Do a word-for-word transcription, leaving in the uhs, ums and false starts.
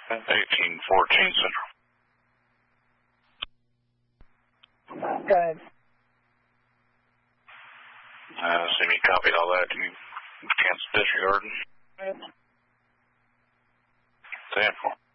eighteen fourteen Central. Go ahead. Uh, see me copied all that. Can you cancel disregarding? Go ahead. ten four.